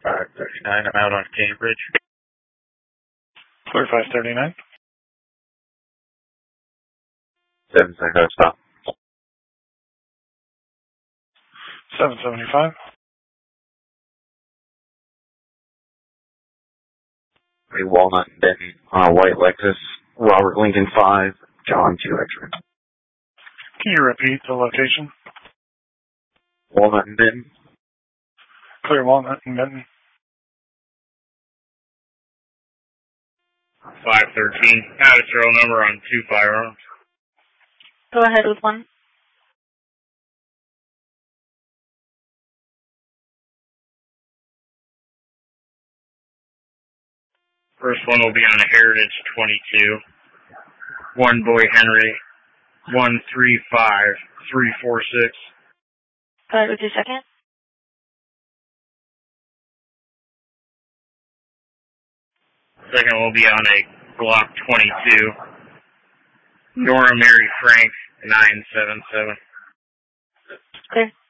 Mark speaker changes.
Speaker 1: 539, I'm out on Cambridge.
Speaker 2: Clear 539.
Speaker 1: 770, stop.
Speaker 2: 775.
Speaker 1: Walnut and Denton on a white Lexus. Robert Lincoln 5, John 2 X-ray.
Speaker 2: Can you repeat the location?
Speaker 1: Walnut and Denton.
Speaker 2: Clear Walnut and Denton.
Speaker 3: 513. Out of serial number on 2 firearms.
Speaker 4: Go ahead with one.
Speaker 3: First one will be on a Heritage 22. 1 Boy Henry. 135346.
Speaker 4: Go ahead with your second.
Speaker 3: Second will be on a Glock 22. Nora Mary Frank 977.
Speaker 4: Clear.